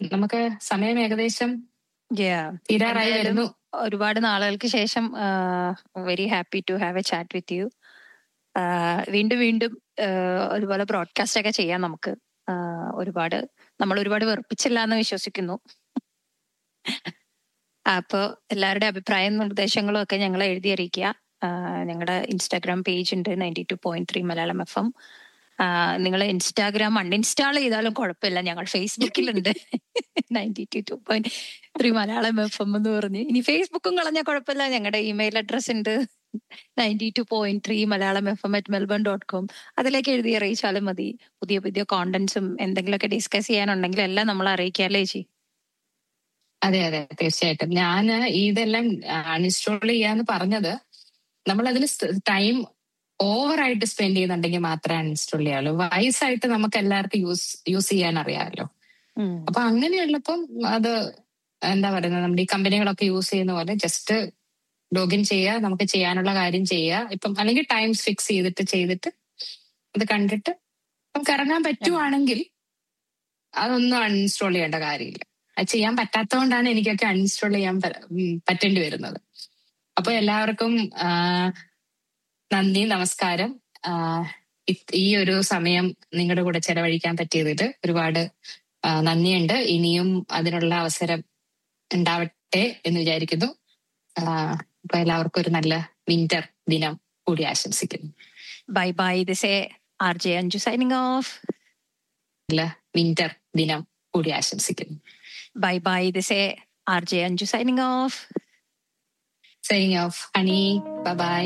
നമുക്ക് സമയം ഏകദേശം Yeah. തീരാറായി എന്തായാലും വരുന്നു. ഒരുപാട് നാളുകൾക്ക് ശേഷം very happy to have A chat with you. വീണ്ടും വീണ്ടും ഒരുപോലെ ബ്രോഡ്കാസ്റ്റ് ഒക്കെ ചെയ്യാം നമുക്ക്. നമ്മൾ ഒരുപാട് വെറുപ്പിച്ചില്ല എന്ന് വിശ്വസിക്കുന്നു. അപ്പോ എല്ലാവരുടെ അഭിപ്രായം നിർദ്ദേശങ്ങളും ഒക്കെ ഞങ്ങളെ എഴുതി അറിയിക്കുക. ഞങ്ങളുടെ ഇൻസ്റ്റാഗ്രാം പേജ് ഉണ്ട് 92.3 മലയാളം FM. നിങ്ങൾ ഇൻസ്റ്റാഗ്രാം അൺഇൻസ്റ്റാൾ ചെയ്താലും കുഴപ്പമില്ല, ഞങ്ങൾ ഫേസ്ബുക്കിലുണ്ട് 92.3 മലയാളം FM എന്ന് പറഞ്ഞ്. ഇനി ഫേസ്ബുക്കും കളഞ്ഞാൽ കുഴപ്പമില്ല, ഞങ്ങളുടെ ഇമെയിൽ അഡ്രസ് ഉണ്ട് 92.3 മലയാളം FM@melbourne.com. അതിലേക്ക് എഴുതി അറിയിച്ചാലും മതി. പുതിയ പുതിയ കോണ്ടന്റ്സും എന്തെങ്കിലുമൊക്കെ ഡിസ്കസ് ചെയ്യാനുണ്ടെങ്കിൽ എല്ലാം നമ്മൾ അറിയിക്കാല്ലേ ചേച്ചി? അതെ അതെ, തീർച്ചയായിട്ടും. ഞാൻ ഇതെല്ലാം അൺഇൻസ്റ്റാൾ ചെയ്യാന്ന് പറഞ്ഞത്, നമ്മൾ അതിൽ ടൈം ഓവറായിട്ട് സ്പെൻഡ് ചെയ്യുന്നുണ്ടെങ്കിൽ മാത്രമേ അൺഇൻസ്റ്റാൾ ചെയ്യാവുള്ളൂ. വയസ്സായിട്ട് നമുക്ക് എല്ലാവർക്കും യൂസ് ചെയ്യാൻ അറിയാമല്ലോ. അപ്പൊ അങ്ങനെയുള്ളപ്പം അത് എന്താ പറയുന്നത്, നമ്മുടെ ഈ കമ്പനികളൊക്കെ യൂസ് ചെയ്യുന്ന പോലെ ജസ്റ്റ് ലോഗിൻ ചെയ്യുക, നമുക്ക് ചെയ്യാനുള്ള കാര്യം ചെയ്യുക. ഇപ്പം അല്ലെങ്കിൽ ടൈംസ് ഫിക്സ് ചെയ്തിട്ട് അത് കണ്ടിട്ട് നമുക്ക് ഇറങ്ങാൻ പറ്റുവാണെങ്കിൽ അതൊന്നും അൺഇൻസ്റ്റാൾ ചെയ്യേണ്ട കാര്യമില്ല. അത് ചെയ്യാൻ പറ്റാത്തതുകൊണ്ടാണ് എനിക്കൊക്കെ അൺഇൻസ്റ്റാൾ ചെയ്യാൻ പറ്റേണ്ടി വരുന്നത്. അപ്പൊ എല്ലാവർക്കും നന്ദി, നമസ്കാരം. ഈ ഒരു സമയം നിങ്ങളുടെ കൂടെ ചെലവഴിക്കാൻ പറ്റിയതിൽ ഒരുപാട് നന്ദിയുണ്ട്. ഇനിയും അതിനുള്ള അവസരം ഉണ്ടാവട്ടെ എന്ന് വിചാരിക്കുന്നു. അപ്പൊ എല്ലാവർക്കും ഒരു നല്ല വിന്റർ ദിനം കൂടി ആശംസിക്കുന്നു. Bye bye. This RJ Anju signing off. നല്ല വിന്റർ ദിനം കൂടി ആശംസിക്കുന്നു. Bye bye. This RJ Anju signing off. Signing off. Honey, bye bye.